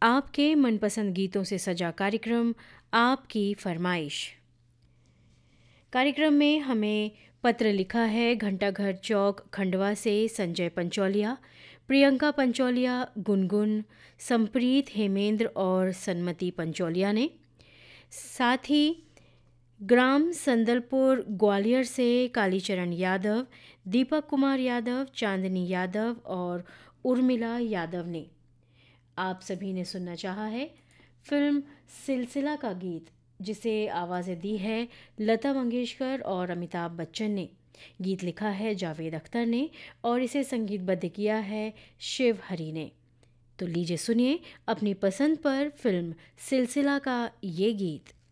आपके मनपसंद गीतों से सजा कार्यक्रम आपकी फरमाइश। कार्यक्रम में हमें पत्र लिखा है घंटाघर चौक खंडवा से संजय पंचौलिया, प्रियंका पंचौलिया, गुनगुन, संप्रीत, हेमेंद्र और सन्मति पंचौलिया ने। साथ ही ग्राम संदलपुर ग्वालियर से कालीचरण यादव, दीपक कुमार यादव, चांदनी यादव और उर्मिला यादव ने। आप सभी ने सुनना चाहा है फिल्म सिलसिला का गीत, जिसे आवाज़ें दी है लता मंगेशकर और अमिताभ बच्चन ने। गीत लिखा है जावेद अख्तर ने और इसे संगीतबद्ध किया है शिव हरी ने। तो लीजिए सुनिए अपनी पसंद पर फिल्म सिलसिला का ये गीत।